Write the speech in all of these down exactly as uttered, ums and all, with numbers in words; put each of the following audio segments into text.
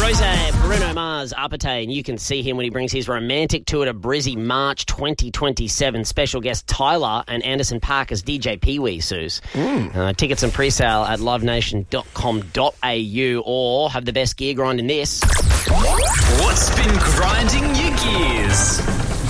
Jose Bruno Mars Apate, and you can see him when he brings his romantic tour to Brizzy March twenty twenty-seven. Special guest Tyler and Anderson .Paak as D J Pee-wee, Suze. Mm. Uh, tickets and pre-sale at live nation dot com dot a u, or have the best gear grinding this. What's been grinding your gears?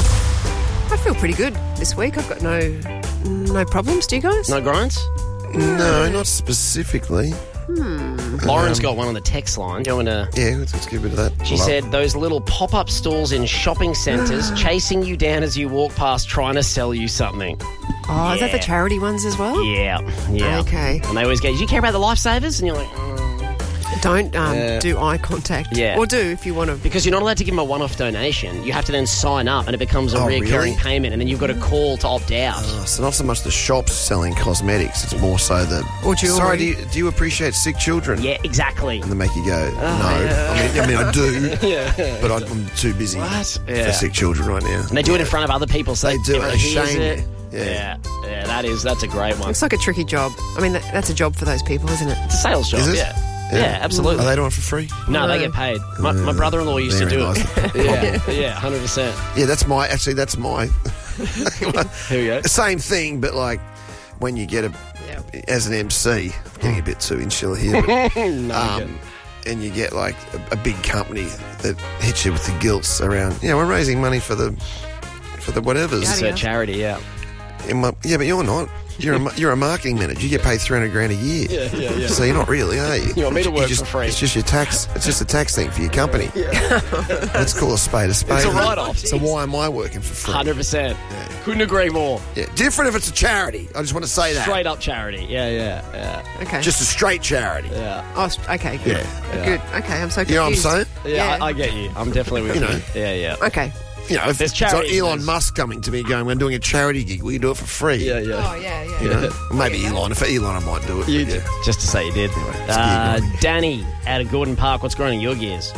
I feel pretty good this week. I've got no no problems. Do you guys? No grinds? No, not specifically. Hmm. Lauren's Um, got one on the text line. Do you want to... Yeah, let's, let's give a bit of that. She love. said those little pop-up stalls in shopping centres chasing you down as you walk past trying to sell you something. Oh, is that the Yeah. charity ones as well? Yeah, yeah. Okay. And they always go, do you care about the lifesavers? And you're like, oh. Don't um, Yeah. do eye contact. Yeah. Or do if you want to. Because you're not allowed to give them a one-off donation. You have to then sign up and it becomes a Oh, reoccurring really? payment, and then you've got to call to opt out. Oh, so not so much the shops selling cosmetics, it's more so the... Or jewellery. Sorry, do you, do you appreciate sick children? Yeah, exactly. And they make you go, no. yeah. I, mean, I mean, I do, but I, I'm too busy What? for Yeah. sick children right now. And they do it in front of other people, so They do, everyone they hears shame it. you. Yeah. Yeah, yeah, that is, that's a great one. It's like a tricky job. I mean, that, that's a job for those people, isn't it? It's a sales job, Is it? yeah. Yeah, absolutely. Are they doing it for free? No, they No. get paid. My, my brother-in-law used to Therein do lies it. the problem. Yeah, yeah, one hundred percent. Yeah, that's my... Actually, that's my... Here we go. Same thing, but like when you get a... As an M C, getting a bit too insular here, but, No, um, and you get like a, a big company that hits you with the guilts around, you know, we're raising money for the for the whatevers. it's a charity, yeah. In my, yeah, but you're not. You're a, ma- you're a marketing manager. You get paid three hundred grand a year. Yeah, yeah, yeah. So you're not really, are you? You want me to work just, for free? It's just your tax. It's just a tax thing for your company. Let's call a spade a spade. It's a write-off. So why am I working for free? one hundred percent. Couldn't agree more. Yeah. Different if it's a charity. I just want to say that. Straight up charity. Yeah, yeah, yeah. Okay. Just a straight charity. Yeah, Oh, st- okay, good. Yeah. Good. Okay, I'm so confused. You know what I'm saying? yeah, Yeah. I, I get you. I'm definitely with You you. know. Yeah, yeah. Okay. You know, if There's it's like charities, Elon there's- Musk coming to me going, we're doing a charity gig, will you do it for free? Yeah, yeah. Oh, yeah, yeah. You know? Or maybe Elon. For Elon, I might do it. You but did. yeah. Just to say you did. it's Uh, gear Danny out of Gordon Park, what's growing in your gears?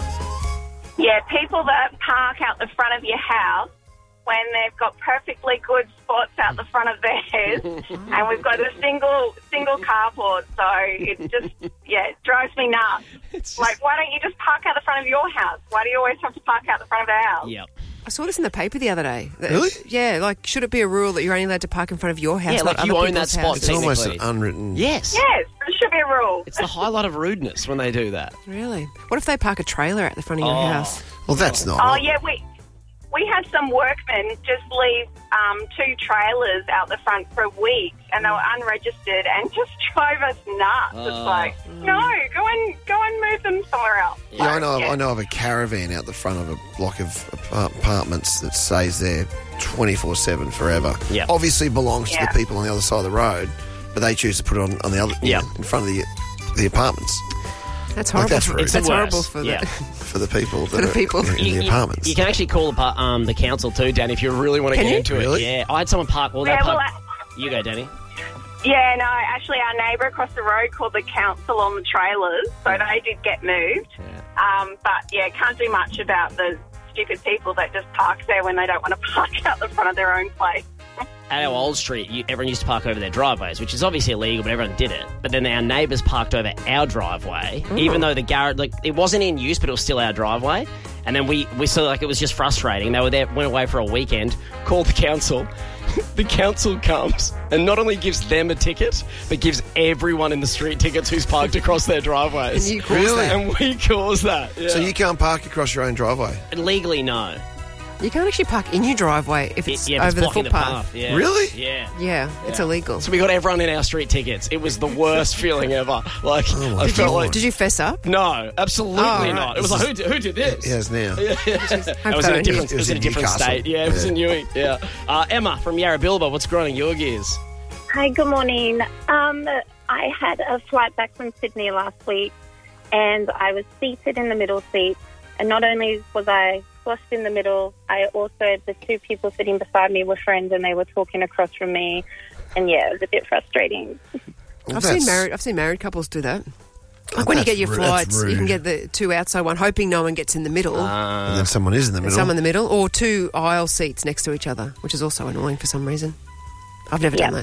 Yeah, people that park out the front of your house when they've got perfectly good spots out the front of theirs, and we've got a single single carport, so it just yeah, it drives me nuts. It's just- Like, why don't you just park out the front of your house? Why do you always have to park out the front of our house? Yep. I saw this in the paper the other day. That- Really? Yeah, like, should it be a rule that you're only allowed to park in front of your house? Yeah, not like you other own that people's spot. houses? It's almost an Technically. unwritten... Yes. Yes, it should be a rule. It's the highlight of rudeness when they do that. Really? What if they park a trailer at the front of your Oh. house? Well, that's not... Oh, yeah, we we had some workmen just leave um, two trailers out the front for a week, and they were unregistered and just drove us nuts. Oh. It's like, no, go and go and move them somewhere else. Yeah, I know. Yeah. I know of a caravan out the front of a block of apart- apartments that stays there twenty-four seven forever. Yeah. Obviously belongs to Yeah. the people on the other side of the road, but they choose to put it on, on the other, you Yeah. know, in front of the the apartments That's Like, horrible. that's for, rude. that's It's the horrible worst. for Yeah. the... for the people that the are people. in You, the you- apartments. you can actually call the, par- um, the council too, Danny, if you really want to Can get you? into Really? it. Yeah, I had someone park. Well, they Yeah, well, park. I- You go, Danny. Yeah, no, actually our neighbour across the road called the council on the trailers, so they did get moved. Um, but, yeah, can't do much about the stupid people that just park there when they don't want to park out the front of their own place. At our old street, you, everyone used to park over their driveways, which is obviously illegal, but everyone did it. But then our neighbours parked over our driveway, even though the garage, like, it wasn't in use, but it was still our driveway. And then we, we saw, like, it was just frustrating. They were there, went away for a weekend, called the council. The council comes and not only gives them a ticket, but gives everyone in the street tickets who's parked across their driveways. And you cause Really? that. And we cause that. Yeah. So you can't park across your own driveway? Legally, no. You can't actually park in your driveway if it's yeah, if it's over the blocking footpath. path. Yeah. Really? Yeah. Yeah, it's illegal. So we got everyone in our street tickets. It was the worst feeling ever. Like, Oh my I God. felt like... Did you fess up? No, absolutely Oh, right. not. It was like, who did, who did this? It has now. It was in a phone. different, It it was was in a in different Newcastle. state. Yeah, it was Yeah. in Newey. Yeah. Uh, Emma from Yarra Bilba, what's growing your gears? Hi, good morning. Um, I had a flight back from Sydney last week, and I was seated in the middle seat. And not only was I squashed in the middle, I also, the two people sitting beside me were friends, and they were talking across from me. And yeah, it was a bit frustrating. Well, I've that's- seen married. I've seen married couples do that. Oh, Like when you that's get your ru- that's flights, you can rude. get the two outside one, hoping no one gets in the middle, And then someone is in the and middle. some in the middle, or two aisle seats next to each other, which is also annoying for some reason. I've never done Yeah. that.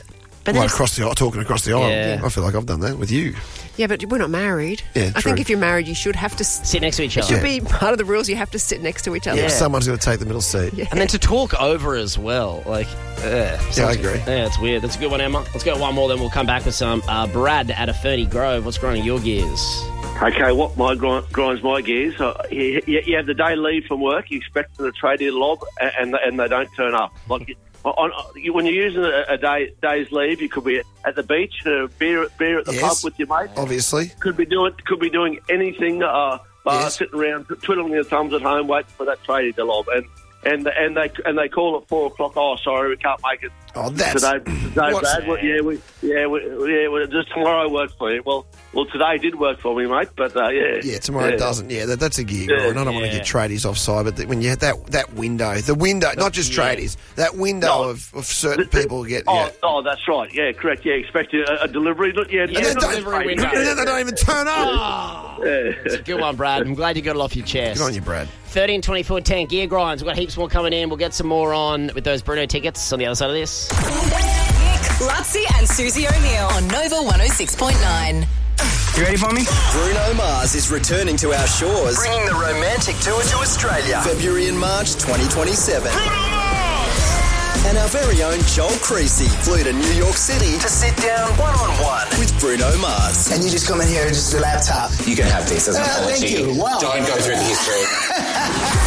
But Like that's- across the aisle, talking across the aisle. Yeah. I feel like I've done that with you. Yeah, but we're not married. Yeah, I true. think if you're married, you should have to... S- Sit next to each it other. should be part of the rules. You have to sit next to each other. Yeah, someone's going to take the middle seat. Yeah. And then to talk over as well. Like, uh, Yeah, I agree. Yeah, it's weird. That's a good one, Emma. Let's go one more, then we'll come back with some. Uh, Brad at a Ferny Grove. What's grinding your gears? Okay, what my grind, grinds my gears, uh, you, you have the day leave from work, you expect them to trade in lob, and, and they don't turn up. Like on, on, when you're using a, a day day's leave, you could be at the beach, uh, beer, beer at the Yes, pub with your mate. Obviously. Could be doing could be doing anything, uh, bar, Yes. sitting around twiddling your thumbs at home, waiting for that trade to lob, and and and they and they call at four o'clock. Oh, sorry, we can't make it. Oh, that's... Today, today What's- Brad. Well, yeah, we, yeah, we, yeah. Well, just tomorrow works for you. Well, well, today did work for me, mate. But uh, yeah, Yeah, tomorrow yeah. doesn't. Yeah, that, that's a gear, Yeah. Grind. I don't want to Yeah. get tradies offside, but the, when you had that that window, the window, not just Yeah. tradies, that window No. of, of certain The- the- people get... Oh, yeah. oh, that's right. Yeah, correct. Yeah, expect a, a delivery. Not, yeah, And yeah, then not don't, delivery delivery. window. and then they don't even turn Ah. up. It's a good one, Brad. I'm glad you got it off your chest. Good on you, Brad. thirteen, twenty-four, ten gear grinds. We've got heaps more coming in. We'll get some more on with those Bruno tickets on the other side of this. Nick, Lutzi and Susie O'Neill on Nova one oh six point nine. You ready for me? Bruno Mars is returning to our shores, bringing the romantic tour to Australia. February and March twenty twenty-seven. And our very own Joel Creasy flew to New York City to sit down one-on-one with Bruno Mars. And you just come in here, just a laptop. You can have this as an Ah, apology. thank you. Wow. Don't go through the history.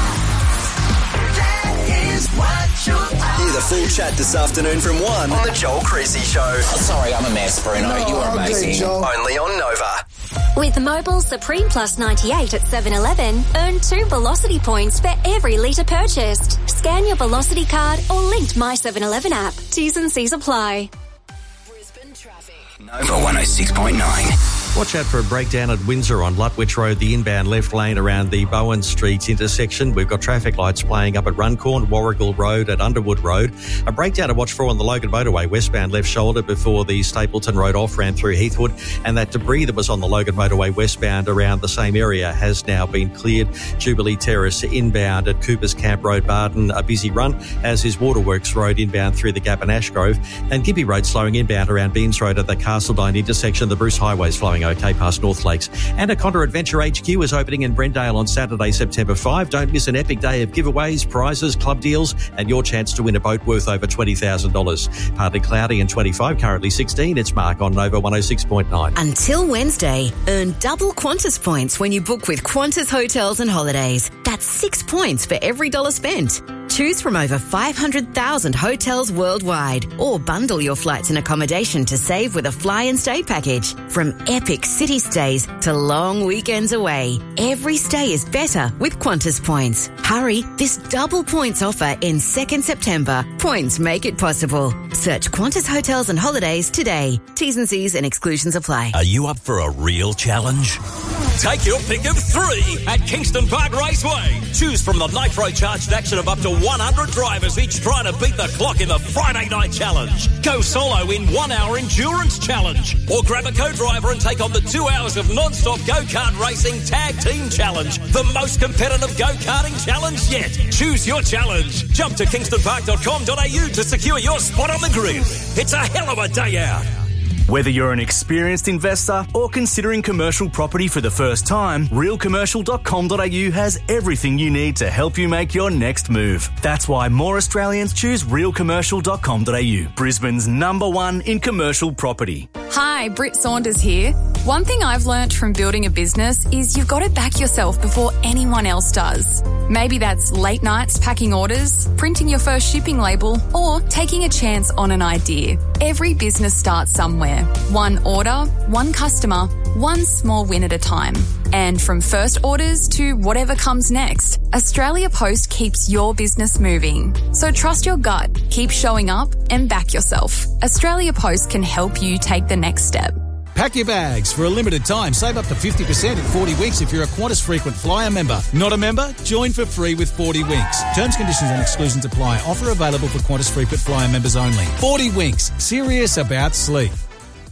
Hear the full chat this afternoon from one on the Joel Creasy Show. Oh, sorry, I'm a mess, Bruno. No, you are I'm good, amazing. Joel. Only on Nova. With Mobile Supreme Plus ninety-eight at seven eleven, earn two Velocity points for every litre purchased. Scan your Velocity card or linked My seven eleven app. T's and C's apply. Brisbane traffic. Nova one oh six point nine. Watch out for a breakdown at Windsor on Lutwich Road, the inbound left lane around the Bowen Street intersection. We've got traffic lights playing up at Runcorn, Warrigal Road at Underwood Road. A breakdown to watch for on the Logan Motorway, westbound left shoulder before the Stapleton Road off-ramp through Heathwood. And that debris that was on the Logan Motorway westbound around the same area has now been cleared. Jubilee Terrace inbound at Coopers Camp Road, Barton, a busy run, as is Waterworks Road inbound through the Gap and Ashgrove. And Gippy Road slowing inbound around Beans Road at the Castledine intersection. The Bruce Highway's flowing okay past North Lakes. And a Conda Adventure H Q is opening in Brendale on Saturday, September fifth. Don't miss an epic day of giveaways, prizes, club deals, and your chance to win a boat worth over twenty thousand dollars. Partly cloudy and twenty-five, currently sixteen. It's Mark on Nova one oh six point nine. Until Wednesday, earn double Qantas points when you book with Qantas Hotels and Holidays. That's six points for every dollar spent. Choose from over five hundred thousand hotels worldwide, or bundle your flights and accommodation to save with a fly and stay package. From epic city stays to long weekends away, every stay is better with Qantas points. Hurry, this double points offer ends second September. Points make it possible. Search Qantas Hotels and Holidays today. T's and C's and exclusions apply. Are you up for a real challenge? Take your pick of three at Kingston Park Raceway. Choose from the nitro-charged action of up to one hundred drivers, each trying to beat the clock in the Friday Night Challenge. Go solo in one-hour endurance challenge, or grab a co-driver and take on the two hours of non-stop go-kart racing tag team challenge, the most competitive go-karting challenge yet. Choose your challenge. Jump to kingston park dot com dot a u to secure your spot on the grid. It's a hell of a day out. Whether you're an experienced investor or considering commercial property for the first time, real commercial dot com dot a u has everything you need to help you make your next move. That's why more Australians choose real commercial dot com dot a u, Brisbane's number one in commercial property. Hi, Britt Saunders here. One thing I've learnt from building a business is you've got to back yourself before anyone else does. Maybe that's late nights packing orders, printing your first shipping label, or taking a chance on an idea. Every business starts somewhere. One order, one customer, one small win at a time. And from first orders to whatever comes next, Australia Post keeps your business moving. So trust your gut, keep showing up, and back yourself. Australia Post can help you take the next step. Pack your bags. For a limited time, save up to fifty percent at forty Winks if you're a Qantas Frequent Flyer member. Not a member? Join for free with forty Winks. Terms, conditions and exclusions apply. Offer available for Qantas Frequent Flyer members only. forty Winks. Serious about sleep.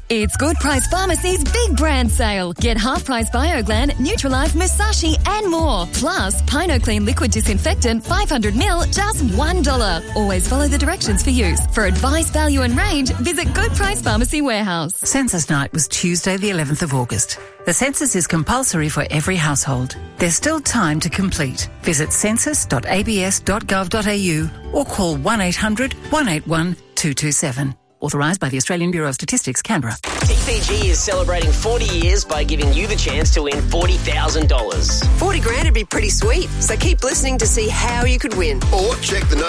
It's Good Price Pharmacy's big brand sale. Get half-price BioGlan, Neutralife, Musashi and more. Plus, PinoClean Liquid Disinfectant five hundred milliliters, just one dollar. Always follow the directions for use. For advice, value and range, visit Good Price Pharmacy Warehouse. Census night was Tuesday the eleventh of August. The census is compulsory for every household. There's still time to complete. Visit census dot a b s dot gov dot a u or call one eight hundred one eight one two two seven. Authorised by the Australian Bureau of Statistics, Canberra. T P G is celebrating forty years by giving you the chance to win forty thousand dollars. forty grand would be pretty sweet, so keep listening to see how you could win. Or check the